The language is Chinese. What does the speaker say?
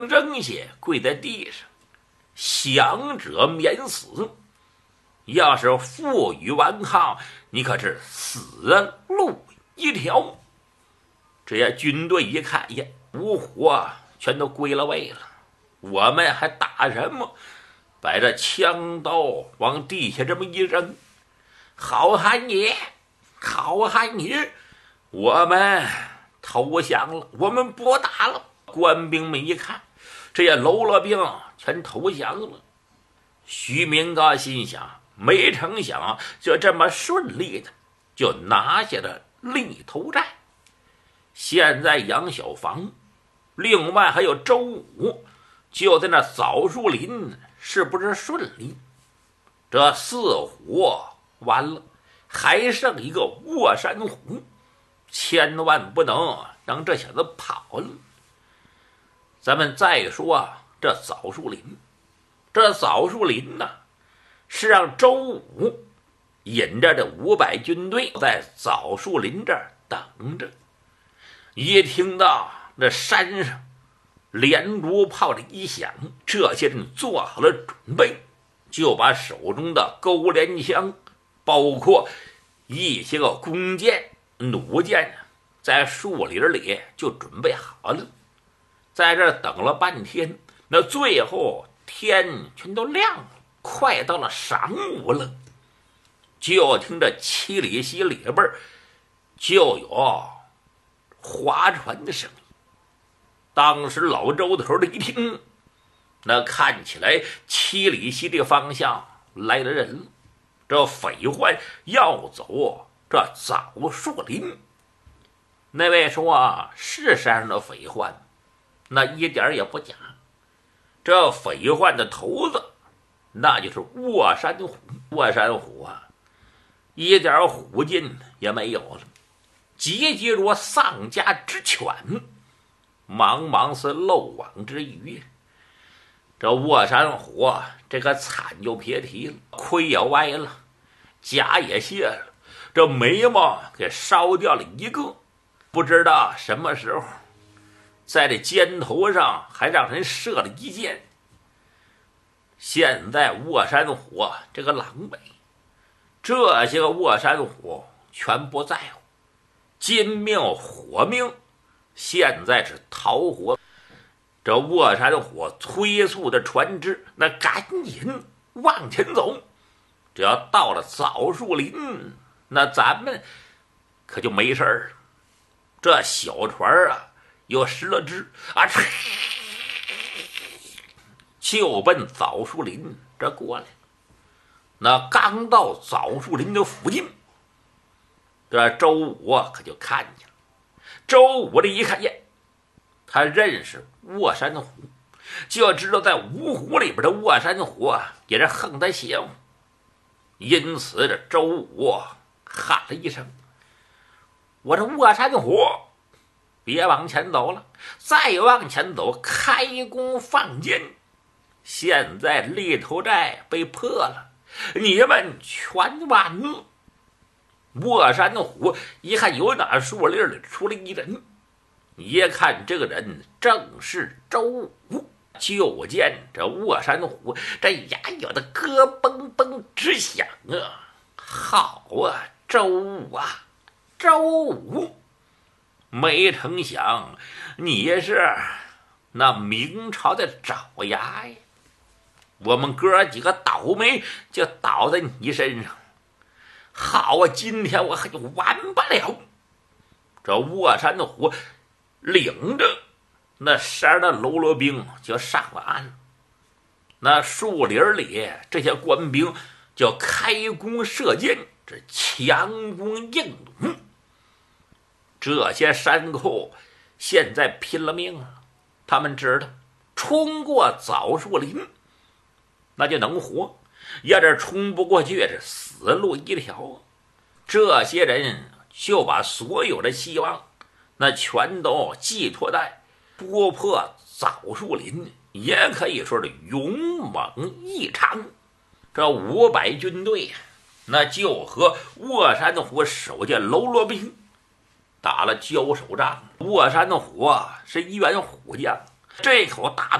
扔下跪在地上，降者免死。要是负隅顽抗，你可是死路一条。这些军队一看呀，五虎全都归了位了，我们还打什么？把这枪刀往地下这么一扔，好汉爷，好汉爷，我们投降了，我们不打了。官兵们一看，这些喽啰兵全投降了。徐明高心想，没成想就这么顺利的就拿下了利头寨。现在杨小房，另外还有周武，就在那枣树林，是不是顺利？这四虎完了，还剩一个卧山虎，千万不能让这小子跑了。咱们再说这枣树林，这枣树林呢，是让周武引着这500军队在枣树林这儿等着。一听到这山上连珠炮的一响，这些人做好了准备，就把手中的钩镰枪，包括一些个弓箭、弩箭，在树林里就准备好了。在这儿等了半天，那最后天全都亮了，快到了晌午了。就听着7里溪里边就有划船的声音。当时老周头的一听，那看起来7里溪的方向来了人了，这匪患要走这枣树林。那位说是山上的匪患，那一点也不假。这匪患的头子，那就是卧山虎。卧山虎一点虎劲也没有了，集结着丧家之犬，茫茫是漏网之鱼。这卧山虎这个惨就别提了，盔也歪了，甲也卸了，这眉毛给烧掉了一个，不知道什么时候在这肩头上还让人射了一箭。现在卧山虎这个狼狈，这些个卧山虎全不在乎，金命火命，现在是逃活。这卧山虎催促的船只，那赶紧往前走。只要到了枣树林，那咱们可就没事了。这小船有10来只就奔枣树林这过来。那刚到枣树林的附近，这周武可就看见了。周武这一看耶，他认识卧山虎，就知道在五虎里边的卧山虎也是横他邪乎。因此这周武喊了一声：“我这卧山虎，别往前走了，再往前走开弓放箭。现在立头寨被破了，你们全完了。”卧山虎一看有哪树林里出来一人，一看这个人正是周武，就见这卧山虎这牙咬的咯嘣嘣直响啊！好啊，周武啊，周武！没成想你是那明朝的爪牙呀！我们哥几个倒霉就倒在你身上。好啊，今天我可就完不了。这卧山虎领着那12的喽啰兵就上了岸。那树林里这些官兵就开弓射箭，这强弓硬弩。这些山寇现在拼了命了，他们知道冲过枣树林那就能活，要是冲不过去是死路一条。这些人就把所有的希望那全都寄托在突破枣树林，也可以说是勇猛异常。这500军队那就和卧山虎手下喽啰兵打了交手仗。卧山虎是一员虎将， 这口大